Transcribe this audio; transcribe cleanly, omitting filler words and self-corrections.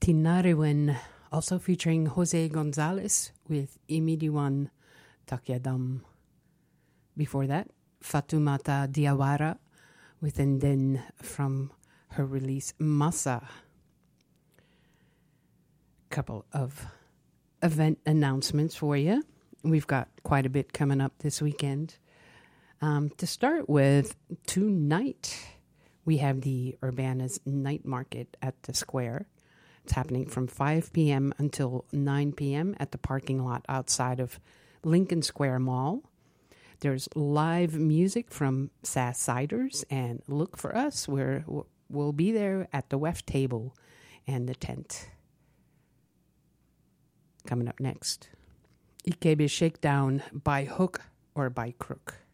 Tinariwen, also featuring Jose Gonzalez with Imidiwan Takyadam. Before that, Fatumata Diawara with Nden from her release Masa. Couple of event announcements for you. We've got quite a bit coming up this weekend. To start with, tonight we have the Urbana's Night Market at the Square. It's happening from 5 p.m. until 9 p.m. at the parking lot outside of Lincoln Square Mall. There's live music from Sass Ciders, and look for us. We'll be there at the Weft table and the tent. Coming up next, Ikebe Shakedown by hook or by crook.